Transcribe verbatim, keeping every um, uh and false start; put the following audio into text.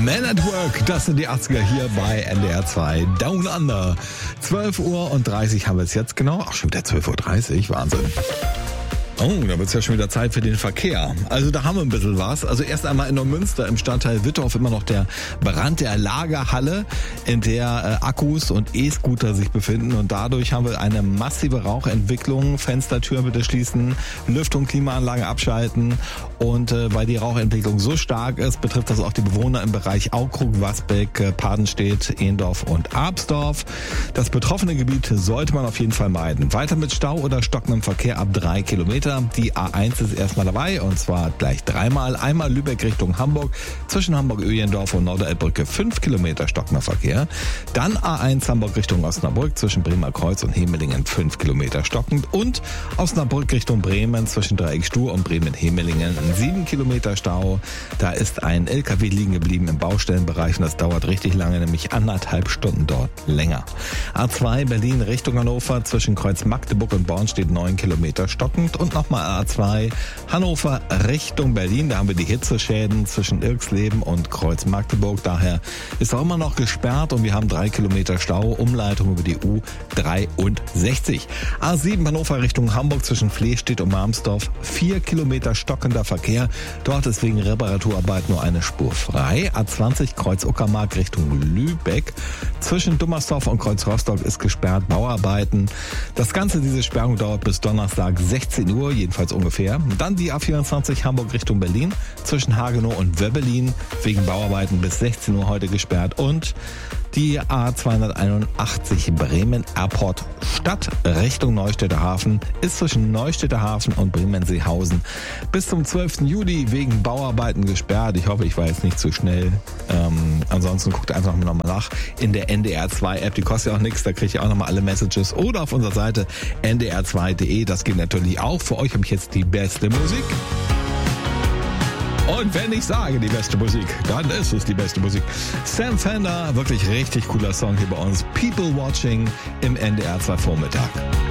Man at Work, das sind die achtziger hier bei N D R zwei Down Under. zwölf Uhr und dreißig haben wir es jetzt genau. Ach, schon wieder zwölf Uhr dreißig, Wahnsinn. Oh, da wird es ja schon wieder Zeit für den Verkehr. Also da haben wir ein bisschen was. Also erst einmal in Neumünster im Stadtteil Wittorf immer noch der Brand der Lagerhalle, in der äh, Akkus und E-Scooter sich befinden. Und dadurch haben wir eine massive Rauchentwicklung. Fenstertüren bitte schließen, Lüftung, Klimaanlage abschalten. Und äh, weil die Rauchentwicklung so stark ist, betrifft das auch die Bewohner im Bereich Aukrug, Wasbeck, äh, Padenstedt, Ehndorf und Absdorf. Das betroffene Gebiet sollte man auf jeden Fall meiden. Weiter mit Stau oder stockendem Verkehr ab drei Kilometer. Die A eins ist erstmal dabei und zwar gleich dreimal. Einmal Lübeck Richtung Hamburg, zwischen Hamburg-Öjendorf und Norderelbbrücke fünf Kilometer stockender Verkehr. Dann A eins Hamburg Richtung Osnabrück, zwischen Bremer Kreuz und Hemelingen fünf Kilometer stockend. Und Osnabrück Richtung Bremen, zwischen Dreieckstuhr und Bremen-Hemelingen sieben Kilometer Stau. Da ist ein L K W liegen geblieben im Baustellenbereich und das dauert richtig lange, nämlich anderthalb Stunden dort länger. A zwei Berlin Richtung Hannover, zwischen Kreuz Magdeburg und Born steht neun Kilometer stockend. Und nochmal A zwei Hannover Richtung Berlin. Da haben wir die Hitzeschäden zwischen Irksleben und Kreuz Magdeburg. Daher ist auch immer noch gesperrt und wir haben drei Kilometer Stau. Umleitung über die U dreiundsechzig. A sieben Hannover Richtung Hamburg zwischen Flehstedt und Marmsdorf. vier Kilometer stockender Verkehr. Dort ist wegen Reparaturarbeit nur eine Spur frei. A zwanzig Kreuz Uckermark Richtung Lübeck. Zwischen Dummersdorf und Kreuz Rostock ist gesperrt. Bauarbeiten. Das Ganze, diese Sperrung dauert bis Donnerstag sechzehn Uhr, jedenfalls ungefähr. Dann die A vierundzwanzig Hamburg Richtung Berlin, zwischen Hagenow und Wöbbelin, wegen Bauarbeiten bis sechzehn Uhr heute gesperrt. Und die A zweihunderteinundachtzig Bremen Airport Stadt Richtung Neustädter Hafen ist zwischen Neustädter Hafen und Bremen-Seehausen bis zum zwölften Juli wegen Bauarbeiten gesperrt. Ich hoffe, ich war jetzt nicht zu schnell. Ähm, ansonsten guckt einfach nochmal nach in der N D R zwei App. Die kostet ja auch nichts, da kriege ich auch nochmal alle Messages. Oder auf unserer Seite N D R zwei Punkt de. Das geht natürlich auch. Für euch habe ich jetzt die beste Musik. Und wenn ich sage die beste Musik, dann ist es die beste Musik. Sam Fender, wirklich richtig cooler Song hier bei uns. People Watching im N D R zwei Vormittag.